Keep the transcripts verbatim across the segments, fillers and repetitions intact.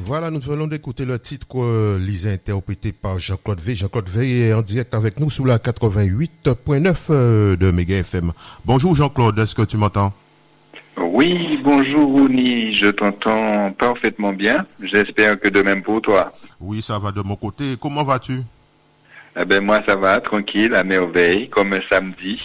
Voilà, nous venons d'écouter le titre euh, Lisa interprété par Jean-Claude V. Jean-Claude V est en direct avec nous sous la quatre-vingt-huit virgule neuf euh, de Méga F M. Bonjour Jean-Claude, est-ce que tu m'entends? Oui, bonjour Rouni, je t'entends parfaitement bien. J'espère que de même pour toi. Oui, ça va de mon côté. Comment vas-tu? Eh ben moi ça va, tranquille, à merveille, comme un samedi.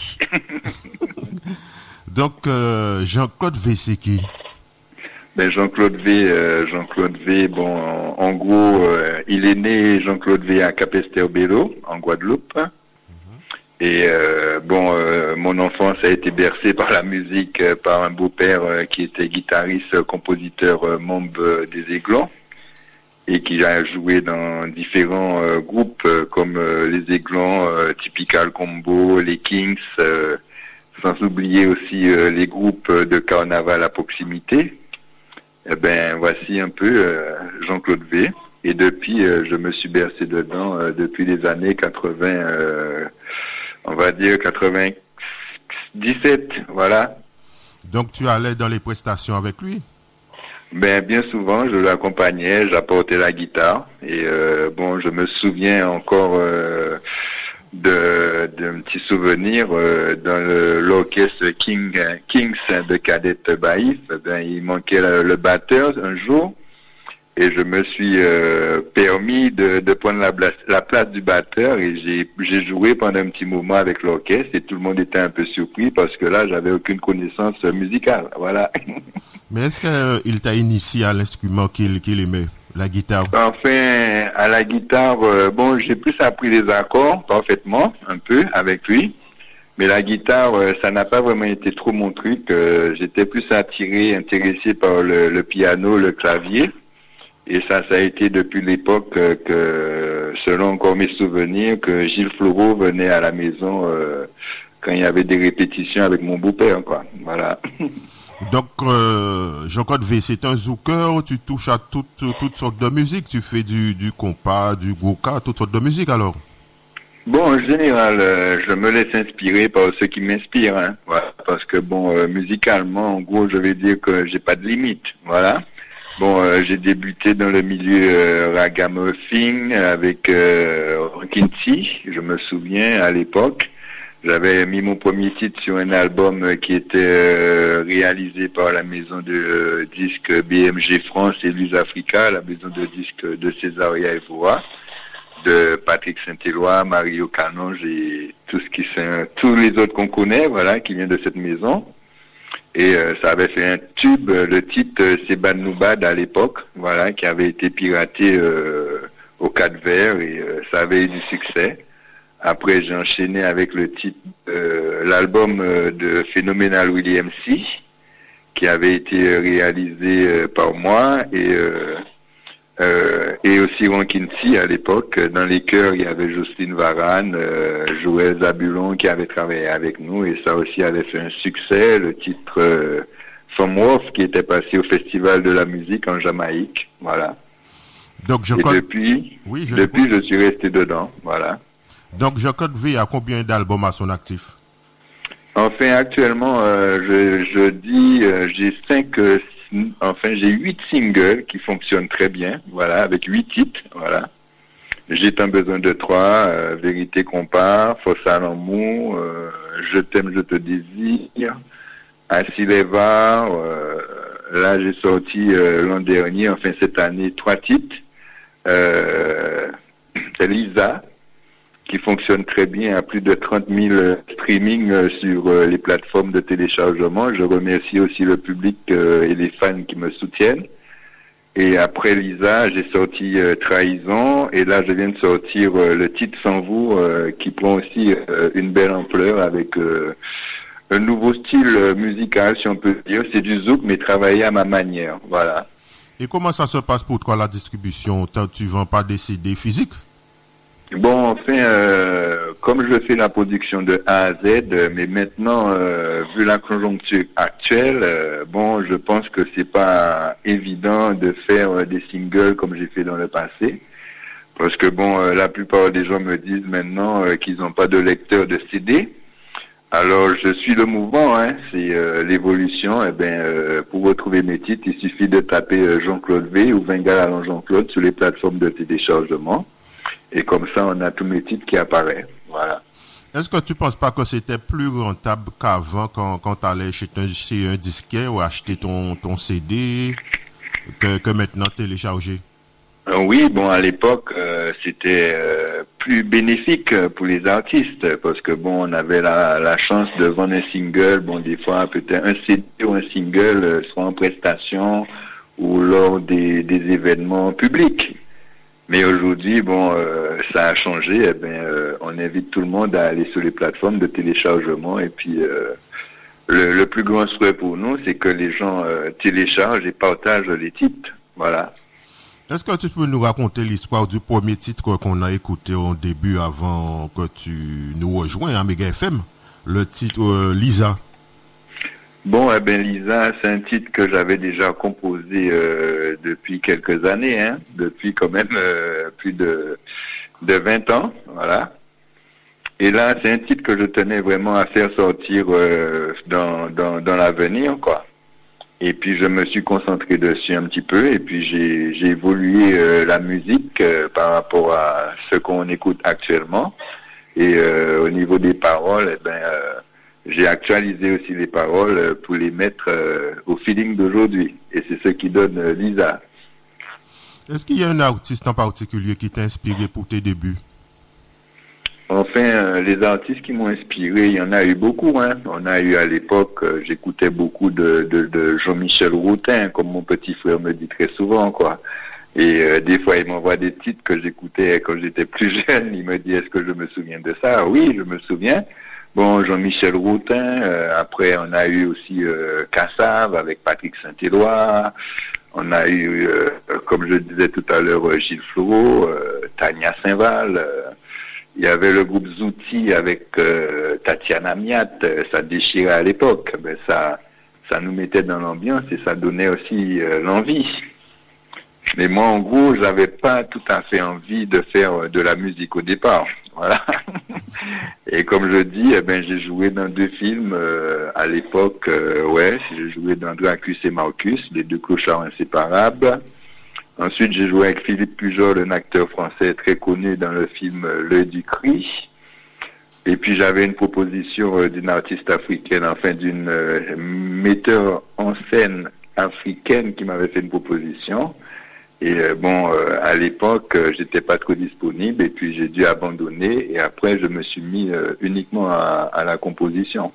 Donc euh, Jean-Claude V, c'est qui? Ben Jean-Claude V, euh, Jean-Claude V, bon, en, en gros, euh, il est né Jean-Claude V à Capesterre-Belle-Eau, en Guadeloupe. Mm-hmm. Et euh, bon, euh, mon enfance a été bercée par la musique, euh, par un beau-père euh, qui était guitariste, compositeur, euh, membre euh, des Aiglons, et qui a joué dans différents euh, groupes euh, comme euh, les Aiglons, euh, Typical Combo, les Kings, euh, sans oublier aussi euh, les groupes de carnaval à proximité. Eh ben, voici un peu euh, Jean-Claude V. Et depuis, euh, je me suis bercé dedans euh, depuis les années quatre-vingts, euh, on va dire quatre-vingt-dix-sept, voilà. Donc tu allais dans les prestations avec lui? Ben, bien souvent, je l'accompagnais, j'apportais la guitare. Et euh, bon, je me souviens encore euh, de d'un petit souvenir euh, dans le, l'orchestre King, Kings de Cadette Baïf. Ben, il manquait le, le batteur un jour et je me suis euh, permis de, de prendre la, la place du batteur et j'ai, j'ai joué pendant un petit moment avec l'orchestre et tout le monde était un peu surpris parce que là j'avais aucune connaissance musicale, voilà. Mais est-ce qu'il t'a initié à l'instrument qu'il, qu'il aimait? La guitare. Enfin, à la guitare, euh, bon, j'ai plus appris les accords parfaitement, un peu, avec lui. Mais la guitare, euh, ça n'a pas vraiment été trop mon truc. Euh, j'étais plus attiré, intéressé par le, le piano, le clavier. Et ça, ça a été depuis l'époque euh, que, selon encore mes souvenirs, que Gilles Floreau venait à la maison euh, quand il y avait des répétitions avec mon beau-père, quoi. Voilà. Donc, euh, Jean-Claude V, c'est un zouker où tu touches à toutes, toutes sortes de musique. Tu fais du, du compas, du goka, toutes sortes de musique alors? Bon, en général, euh, je me laisse inspirer par ce qui m'inspire. Hein, voilà, parce que, bon, euh, musicalement, en gros, je vais dire que j'ai pas de limite. Voilà. Bon, euh, j'ai débuté dans le milieu euh, ragamuffin avec euh, Kinti, je me souviens à l'époque. J'avais mis mon premier titre sur un album qui était euh, réalisé par la maison de euh, disques B M G France et Luz Africa, la maison de disques de Césaria Evora, de Patrick Saint-Éloi, Mario Canonge et tout ce qui sont, tous les autres qu'on connaît, voilà, qui viennent de cette maison. Et euh, ça avait fait un tube, le titre euh, c'est Bad Nou Bad à l'époque, voilà, qui avait été piraté euh, au Cap-Vert et euh, ça avait eu du succès. Après, j'ai enchaîné avec le titre, euh, l'album euh, de Phenomenal William C, qui avait été réalisé euh, par moi, et euh, euh, et aussi Rankin C à l'époque. Dans les chœurs, il y avait Jocelyne Varane, euh, Joël Zabulon qui avait travaillé avec nous, et ça aussi avait fait un succès. Le titre euh, From Wolf qui était passé au Festival de la musique en Jamaïque, voilà. Donc, je et crois... depuis, oui, je depuis, je suis resté dedans, voilà. Donc, Jean-Claude V a combien d'albums à son actif? Enfin, actuellement, euh, je, je dis, euh, j'ai cinq, euh, enfin, j'ai huit singles qui fonctionnent très bien, voilà, avec huit titres, voilà. J'ai un besoin de trois, euh, Vérité Compare, Fausse à l'amour, euh, Je t'aime, je te désire, Ainsi les va, euh, là, j'ai sorti euh, l'an dernier, enfin, cette année, trois titres, euh, c'est Lisa, qui fonctionne très bien à plus de trente mille streamings euh, sur euh, les plateformes de téléchargement. Je remercie aussi le public euh, et les fans qui me soutiennent. Et après Lisa, j'ai sorti euh, Trahison, et là je viens de sortir euh, le titre Sans vous, euh, qui prend aussi euh, une belle ampleur avec euh, un nouveau style euh, musical, si on peut dire. C'est du zouk, mais travaillé à ma manière, voilà. Et comment ça se passe pour toi la distribution? Tu vends pas des C D physiques? Bon, enfin, euh, comme je fais la production de A à Z, euh, mais maintenant, euh, vu la conjoncture actuelle, euh, bon, je pense que c'est pas évident de faire euh, des singles comme j'ai fait dans le passé, parce que bon, euh, la plupart des gens me disent maintenant euh, qu'ils n'ont pas de lecteur de C D. Alors, je suis le mouvement, hein, c'est euh, l'évolution. Eh ben, euh, pour retrouver mes titres, il suffit de taper euh, Jean-Claude V ou vingt Galant Jean-Claude sur les plateformes de téléchargement. Et comme ça, on a tous mes titres qui apparaissent. Voilà. Est-ce que tu penses pas que c'était plus rentable qu'avant quand, quand tu allais chez un, chez un disquaire ou acheter ton, ton C D que, que maintenant télécharger? Oui, bon, à l'époque, euh, c'était euh, plus bénéfique pour les artistes parce que bon, on avait la, la chance de vendre un single, bon, des fois peut-être un C D ou un single, euh, soit en prestation ou lors des, des événements publics. Mais aujourd'hui, bon, euh, ça a changé. Eh ben, euh, on invite tout le monde à aller sur les plateformes de téléchargement et puis euh, le, le plus grand souhait pour nous, c'est que les gens euh, téléchargent et partagent les titres. Voilà. Est-ce que tu peux nous raconter l'histoire du premier titre qu'on a écouté au début avant que tu nous rejoignes à Méga F M, le titre euh, Lisa? Bon, eh ben Lisa, c'est un titre que j'avais déjà composé euh, depuis quelques années, hein, depuis quand même euh, plus de de vingt ans, voilà. Et là, c'est un titre que je tenais vraiment à faire sortir euh, dans dans dans l'avenir, quoi. Et puis je me suis concentré dessus un petit peu et puis j'ai j'ai évolué euh, la musique euh, par rapport à ce qu'on écoute actuellement et euh, au niveau des paroles, eh ben euh, j'ai actualisé aussi les paroles euh, pour les mettre euh, au feeling d'aujourd'hui et c'est ce qui donne euh, Lisa. Est-ce qu'il y a un artiste en particulier qui t'a inspiré pour tes débuts? Enfin, euh, les artistes qui m'ont inspiré, il y en a eu beaucoup. Hein. On a eu à l'époque, euh, j'écoutais beaucoup de, de, de Jean-Michel Routin, comme mon petit frère me dit très souvent, quoi. Et euh, des fois, il m'envoie des titres que j'écoutais quand j'étais plus jeune. Il me dit, est-ce que je me souviens de ça? Oui, je me souviens. Bon, Jean-Michel Routin. Euh, après, on a eu aussi euh, Kassav avec Patrick Saint-Éloi. On a eu, euh, comme je disais tout à l'heure, Gilles Floreau, euh, Tania Saint-Val. Euh, Il y avait le groupe Zouti avec euh, Tatiana Miat, ça déchirait à l'époque. Ben ça, ça nous mettait dans l'ambiance et ça donnait aussi euh, l'envie. Mais moi, en gros, j'avais pas tout à fait envie de faire de la musique au départ. Voilà. Et comme je dis, eh ben j'ai joué dans deux films euh, à l'époque. Euh, ouais, j'ai joué dans Dracus et Marcus, les deux clochards inséparables. Ensuite, j'ai joué avec Philippe Pujol, un acteur français très connu dans le film L'œil du cri. Et puis, j'avais une proposition euh, d'une artiste africaine, enfin d'une euh, metteur en scène africaine qui m'avait fait une proposition. Et euh, bon, euh, à l'époque, euh, j'étais pas trop disponible et puis j'ai dû abandonner. Et après, je me suis mis euh, uniquement à, à la composition.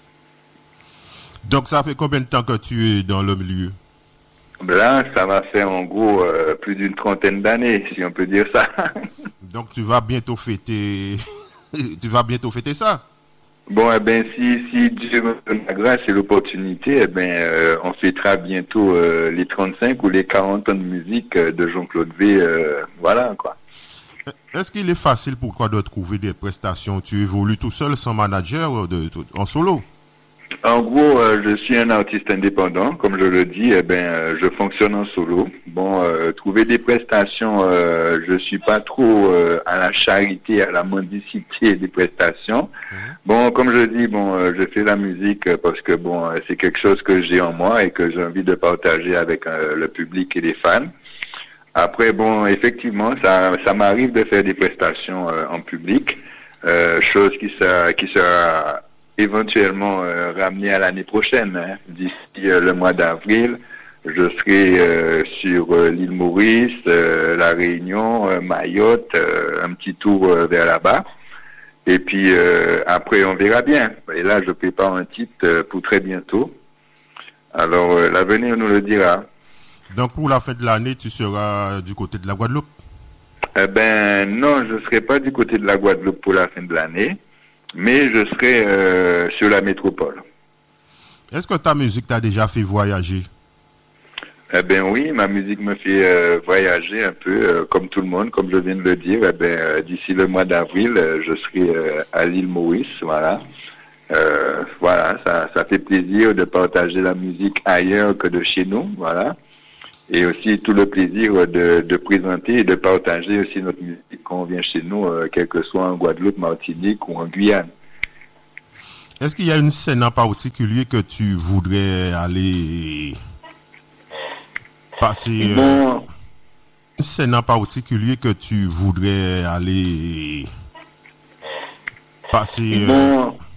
Donc, ça fait combien de temps que tu es dans le milieu? Là, ça va faire en gros euh, plus d'une trentaine d'années, si on peut dire ça. Donc tu vas bientôt fêter, tu vas bientôt fêter ça. Bon, eh ben si si Dieu me donne la grâce et l'opportunité, eh ben euh, on fêtera bientôt euh, les trente-cinq ou les quarante ans de musique euh, de Jean-Claude V. Euh, voilà quoi. Est-ce qu'il est facile pour toi de trouver des prestations? Tu évolues tout seul, sans manager, de, de, en solo? En gros, euh, je suis un artiste indépendant, comme je le dis, eh ben, euh, je fonctionne en solo. Bon, euh, trouver des prestations, euh, je suis pas trop euh, à la charité, à la mendicité des prestations. Mmh. Bon, comme je dis, bon, euh, je fais la musique parce que bon, euh, c'est quelque chose que j'ai en moi et que j'ai envie de partager avec euh, le public et les fans. Après, bon, effectivement, ça, ça m'arrive de faire des prestations euh, en public, euh, chose qui sera, qui sera éventuellement euh, ramené à l'année prochaine. Hein. D'ici euh, le mois d'avril, je serai euh, sur euh, l'île Maurice, euh, la Réunion, euh, Mayotte, euh, un petit tour euh, vers là-bas. Et puis euh, après, on verra bien. Et là, je prépare un titre euh, pour très bientôt. Alors, euh, l'avenir nous le dira. Donc, pour la fin de l'année, tu seras du côté de la Guadeloupe? Eh ben, non, je ne serai pas du côté de la Guadeloupe pour la fin de l'année. Mais je serai euh, sur la métropole. Est-ce que ta musique t'a déjà fait voyager? Eh bien oui, ma musique me fait euh, voyager un peu, euh, comme tout le monde, comme je viens de le dire. Eh bien, euh, d'ici le mois d'avril, euh, je serai euh, à l'île Maurice, voilà. Euh, voilà, ça, ça fait plaisir de partager la musique ailleurs que de chez nous, voilà. Et aussi tout le plaisir de, de présenter et de partager aussi notre musique quand on vient chez nous, euh, quel que soit en Guadeloupe, Martinique ou en Guyane. Est-ce qu'il y a une scène en particulier que tu voudrais aller passer Bon, euh, une scène en particulier que tu voudrais aller passer euh, bon,